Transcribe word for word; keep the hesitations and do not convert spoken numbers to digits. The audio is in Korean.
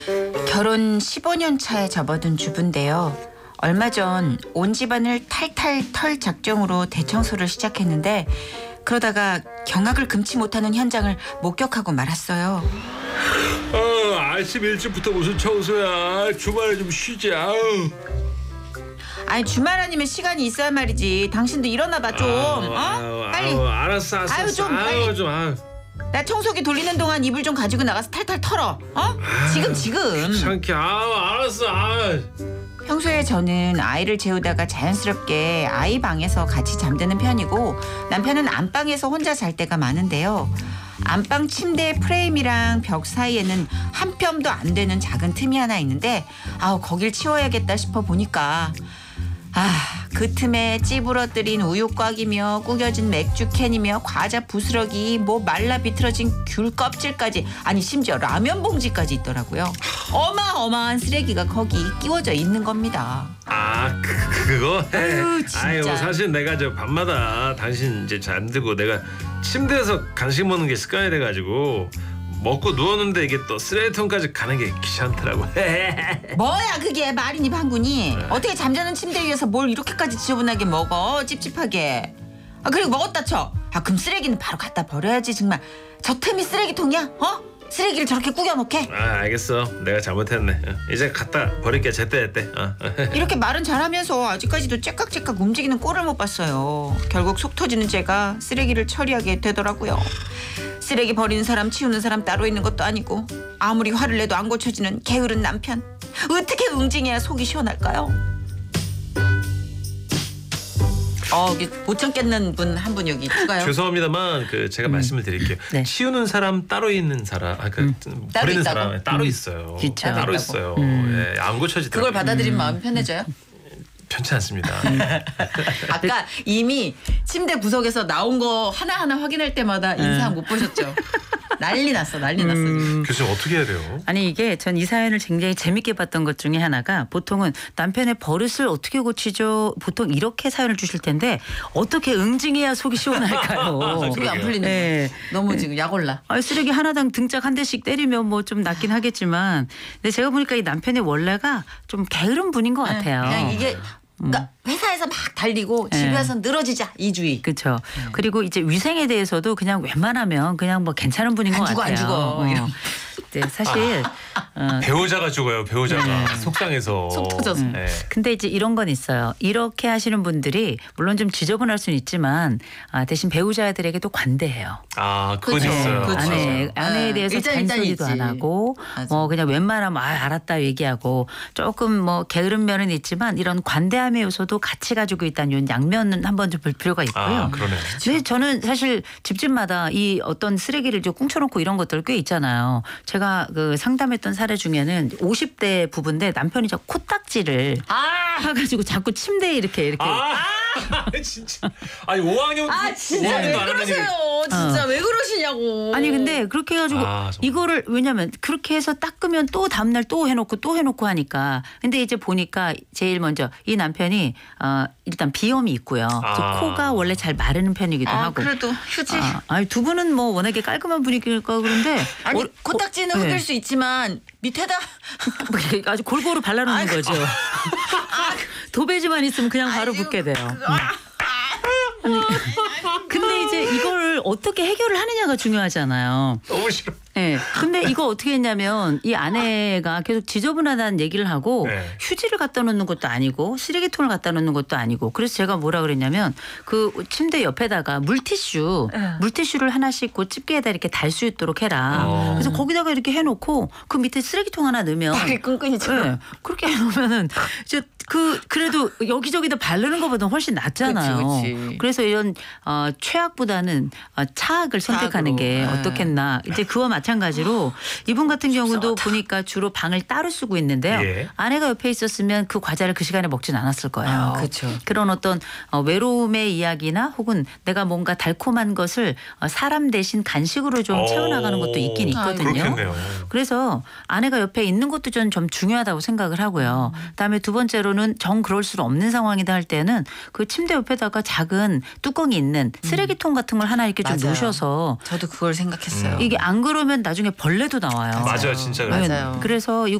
결혼 십오 년 차에 접어든 주부인데요. 얼마 전 온 집안을 탈탈 털 작정으로 대청소를 시작했는데 그러다가 경악을 금치 못하는 현장을 목격하고 말았어요. 어, 아침 일찍부터 무슨 청소야. 주말에 좀 쉬자. 아우. 아니 주말 아니면 시간이 있어야 말이지. 당신도 일어나봐 좀. 아우, 어? 아우, 빨리. 아우, 알았어, 알았어. 아유, 좀 아유, 빨리. 좀, 아유. 나 청소기 돌리는 동안 이불 좀 가지고 나가서 탈탈 털어. 어? 지금 지금. 귀찮게. 아우, 알았어. 아유. 평소에 저는 아이를 재우다가 자연스럽게 아이 방에서 같이 잠드는 편이고 남편은 안방에서 혼자 잘 때가 많은데요. 안방 침대 프레임이랑 벽 사이에는 한 뼘도 안 되는 작은 틈이 하나 있는데 아우 거길 치워야겠다 싶어 보니까 아 그 틈에 찌부러뜨린 우유곽이며 구겨진 맥주캔이며 과자 부스러기 뭐 말라 비틀어진 귤 껍질까지 아니 심지어 라면 봉지까지 있더라고요. 어마어마한 쓰레기가 거기 끼워져 있는 겁니다. 아, 그, 그거? 아유, 진짜. 아유, 사실 내가 저 밤마다 당신 이제 잠들고 내가 침대에서 간식 먹는 게 습관이 돼가지고 먹고 누웠는데 이게 또 쓰레기통까지 가는 게 귀찮더라고. 뭐야 그게 말이니 방구니. 어떻게 잠자는 침대 위에서 뭘 이렇게까지 지저분하게 먹어 찝찝하게. 아 그리고 먹었다 쳐. 아 그럼 쓰레기는 바로 갖다 버려야지 정말. 저 틈이 쓰레기통이야? 어? 쓰레기를 저렇게 꾸겨 놓게? 아, 알겠어. 내가 잘못했네. 이제 갖다 버릴게. 제때 제때. 어. 이렇게 말은 잘하면서 아직까지도 째깍째깍 움직이는 꼴을 못 봤어요. 결국 속 터지는 제가 쓰레기를 처리하게 되더라고요. 쓰레기 버리는 사람 치우는 사람 따로 있는 것도 아니고 아무리 화를 내도 안 고쳐지는 게으른 남편. 어떻게 응징해야 속이 시원할까요? 어, 못 참겠는 분 한 분 여기 추가요. 죄송합니다만 그 제가 말씀을 드릴게요. 네. 치우는 사람 따로 있는 사람, 아, 그 따로 버리는 있다고? 사람 따로 있어요. 그쵸. 따로 따로 있어요. 음. 예, 안 고쳐지더라고요. 그걸 받아들이면 마음이 편해져요? 편치 않습니다. 아까 이미 침대 구석에서 나온 거 하나하나 확인할 때마다 인상 못 보셨죠? 난리 났어, 난리 났어. 지금. 교수님 어떻게 해야 돼요? 아니 이게 전 이 사연을 굉장히 재밌게 봤던 것 중에 하나가 보통은 남편의 버릇을 어떻게 고치죠? 보통 이렇게 사연을 주실 텐데 어떻게 응징해야 속이 시원할까요? 속이 안 풀리는 네. 거. 너무 지금 약 올라. 아, 쓰레기 하나당 등짝 한 대씩 때리면 뭐 좀 낫긴 하겠지만 근데 제가 보니까 이 남편의 원래가 좀 게으른 분인 것 같아요. 그냥 이게 그러니까 회사에서 막 달리고 네. 집에 와서 늘어지자 이주의. 그렇죠. 그리고 이제 위생에 대해서도 그냥 웬만하면 그냥 뭐 괜찮은 분인 안 것 죽어, 같아요. 안 죽어. 어. 이런. 네, 사실 어, 배우자가 죽어요. 배우자가 속상해서. 속 터져서. 네. 근데 이제 이런 건 있어요. 이렇게 하시는 분들이 물론 좀 지저분할 수는 있지만 아, 대신 배우자들에게도 관대해요. 아, 그건 그쵸. 있어요. 그쵸. 아내 아내에 네. 대해서 일단, 일단 잔소리도 있지. 안 하고 맞아. 뭐 그냥 웬만하면 아 알았다 얘기하고 조금 뭐 게으른 면은 있지만 이런 관대함의 요소도 같이 가지고 있다는 이 양면은 한번 좀 볼 필요가 있고요. 아, 그러네. 근데 저는 사실 집집마다 이 어떤 쓰레기를 좀 꽁쳐놓고 이런 것들 꽤 있잖아요. 제가 그 상담했던 사례 중에는 오십 대 부부인데 남편이 저 코딱지를 아, 해가지고 자꾸 침대에 이렇게 이렇게 아, 진짜. 아니 오 학년 아 진짜 왜 오학년도 안 하는 그러세요? 진짜 왜 그러시냐고. 아니 근데 그렇게 해가지고 아, 정말. 이거를 왜냐면 그렇게 해서 닦으면 또 다음날 또 해놓고 또 해놓고 하니까 근데 이제 보니까 제일 먼저 이 남편이 어 일단 비염이 있고요. 또 아. 코가 원래 잘 마르는 편이기도 아, 하고. 그래도 휴지. 아, 아니 두 분은 뭐 워낙에 깔끔한 분위기일까 그런데 아니 어, 코딱지는 어, 흙일 네. 수 있지만 밑에다 아주 골고루 발라놓는 아이고. 거죠. 도배지만 있으면 그냥 바로 아이고, 붙게 돼요. 그거- 아, 근데 이제 이걸 어떻게 해결을 하느냐가 중요하잖아요. 너무 싫어. 네. 근데 이거 어떻게 했냐면 이 아내가 계속 지저분하다는 얘기를 하고 네. 휴지를 갖다 놓는 것도 아니고 쓰레기통을 갖다 놓는 것도 아니고 그래서 제가 뭐라 그랬냐면 그 침대 옆에다가 물티슈 네. 물티슈를 하나씩 그 집게에다 이렇게 달 수 있도록 해라. 어. 그래서 거기다가 이렇게 해놓고 그 밑에 쓰레기통 하나 넣으면 머리 끈끈이처럼. 네. 그렇게 해놓으면은 이제 그 그래도 여기저기다 바르는 것보다 훨씬 낫잖아요. 그치, 그치. 그래서 이런 어, 최악보다는 어, 차악을 선택하는 차악으로. 게 네. 어떻겠나. 이제 그와 마찬가지로 이분 같은 경우도 보니까 주로 방을 따로 쓰고 있는데요. 예. 아내가 옆에 있었으면 그 과자를 그 시간에 먹진 않았을 거예요. 아, 그쵸. 그런 어떤 어, 외로움의 이야기나 혹은 내가 뭔가 달콤한 것을 어, 사람 대신 간식으로 좀 오. 채워나가는 것도 있긴 있거든요. 그렇겠네요. 그래서 아내가 옆에 있는 것도 저는 좀 중요하다고 생각을 하고요. 그다음에 두 번째로는 또는 정 그럴 수 없는 상황이다 할 때는 그 침대 옆에다가 작은 뚜껑이 있는 쓰레기통 같은 걸 하나 이렇게 좀 맞아요. 놓으셔서 저도 그걸 생각했어요. 이게 안 그러면 나중에 벌레도 나와요. 맞아요, 진짜 그래요. 맞아요. 그래서 이